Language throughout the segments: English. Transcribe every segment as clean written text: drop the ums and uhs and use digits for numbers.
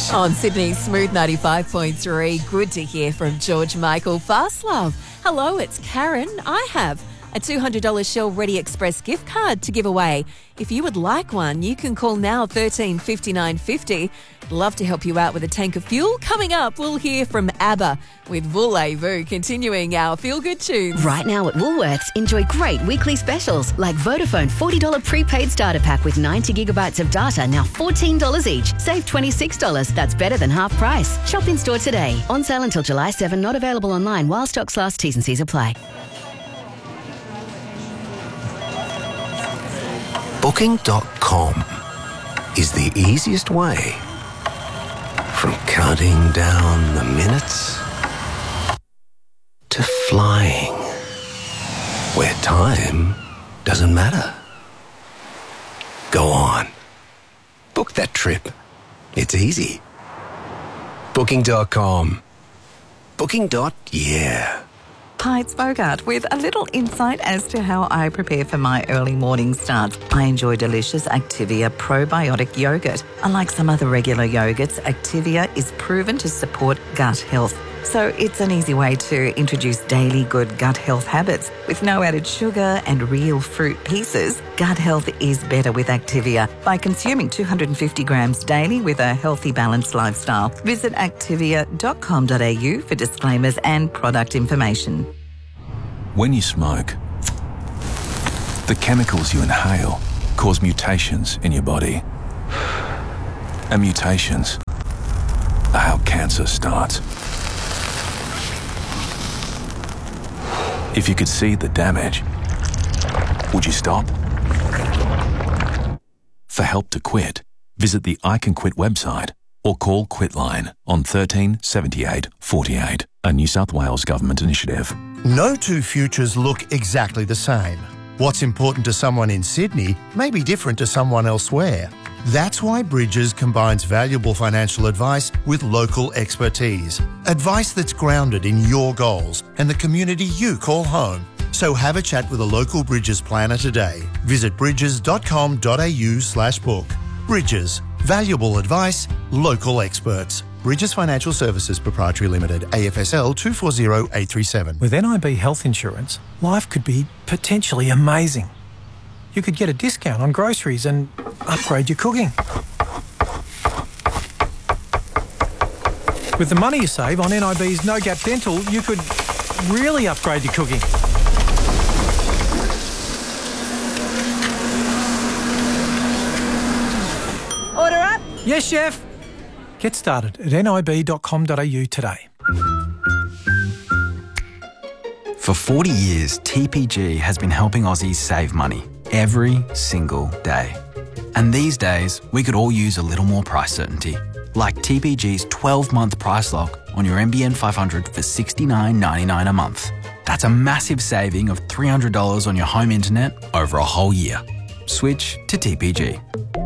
On Sydney's Smooth 95.3, good to hear from George Michael. Fast Love. Hello, it's Karen. I have a $200 Shell Ready Express gift card to give away. If you would like one, you can call now 13 59 50. Love to help you out with a tank of fuel. Coming up, we'll hear from ABBA with Voulez-Vous, continuing our feel-good tunes. Right now at Woolworths, enjoy great weekly specials like Vodafone $40 prepaid starter pack with 90 gigabytes of data, now $14 each. Save $26. That's better than half price. Shop in store today. On sale until July 7, not available online while stocks last. T's and C's apply. Booking.com is the easiest way from counting down the minutes to flying, where time doesn't matter. Go on. Book that trip. It's easy. Booking.com. Booking.yeah. Hi, it's Bogart with a little insight as to how I prepare for my early morning starts. I enjoy delicious Activia probiotic yogurt. Unlike some other regular yogurts, Activia is proven to support gut health. So it's an easy way to introduce daily good gut health habits. With no added sugar and real fruit pieces, gut health is better with Activia by consuming 250 grams daily with a healthy, balanced lifestyle. Visit activia.com.au for disclaimers and product information. When you smoke, the chemicals you inhale cause mutations in your body. And mutations are how cancer starts. If you could see the damage, would you stop? For help to quit, visit the I Can Quit website or call Quitline on 13 78 48, a New South Wales government initiative. No two futures look exactly the same. What's important to someone in Sydney may be different to someone elsewhere. That's why Bridges combines valuable financial advice with local expertise. Advice that's grounded in your goals and the community you call home. So have a chat with a local Bridges planner today. Visit bridges.com.au/book. Bridges. Valuable advice, local experts. Bridges Financial Services Proprietary Limited, AFSL 240837. With NIB Health Insurance, life could be potentially amazing. You could get a discount on groceries and upgrade your cooking. With the money you save on NIB's No Gap Dental, you could really upgrade your cooking. Order up. Yes, chef. Get started at nib.com.au today. For 40 years, TPG has been helping Aussies save money every single day. And these days, we could all use a little more price certainty, like TPG's 12-month price lock on your NBN 500 for $69.99 a month. That's a massive saving of $300 on your home internet over a whole year. Switch to TPG.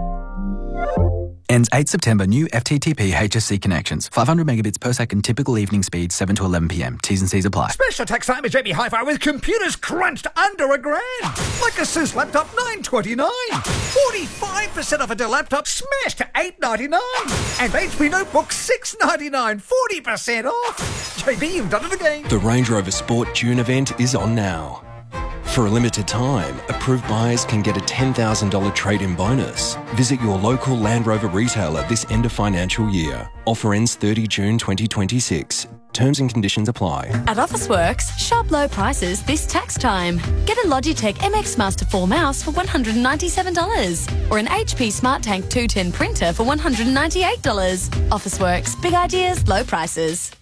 Ends 8 September. New FTTP HSC connections. 500 megabits per second. Typical evening speed 7 to 11 p.m. T's and C's apply. Special tax time at JB Hi-Fi with computers crunched under $1,000. Like Asus laptop $929. 45% off a Dell laptop smashed to $899. And HP notebook $699. 40% off. JB, you've done it again. The Range Rover Sport June event is on now. For a limited time, approved buyers can get a $10,000 trade-in bonus. Visit your local Land Rover retailer this end of financial year. Offer ends 30 June 2026. Terms and conditions apply. At Officeworks, shop low prices this tax time. Get a Logitech MX Master 4 mouse for $197 or an HP Smart Tank 210 printer for $198. Officeworks, big ideas, low prices.